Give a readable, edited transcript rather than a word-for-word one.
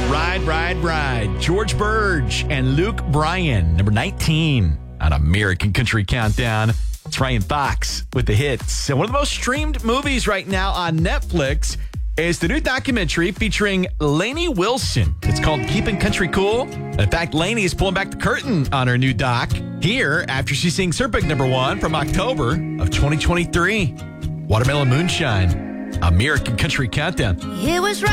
Ride, Ride, Ride. George Burge and Luke Bryan, number 19 on American Country Countdown. It's Ryan Fox with the hits. And one of the most streamed movies right now on Netflix is the new documentary featuring Lainey Wilson. It's called Keeping Country Cool. In fact, Lainey is pulling back the curtain on her new doc here after she sings her big number one from October of 2023. Watermelon Moonshine, American Country Countdown. It was